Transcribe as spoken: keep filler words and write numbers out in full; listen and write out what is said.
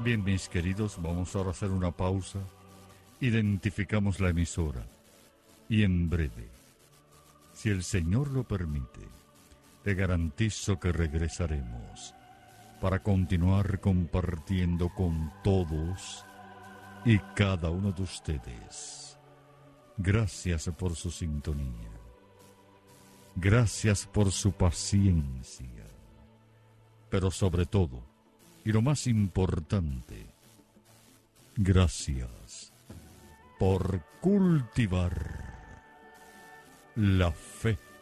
Bien, mis queridos, vamos ahora a hacer una pausa. Identificamos la emisora. Y en breve, si el Señor lo permite, te garantizo que regresaremos para continuar compartiendo con todos y cada uno de ustedes. Gracias por su sintonía. Gracias por su paciencia. Pero sobre todo, y lo más importante, gracias por cultivar la fe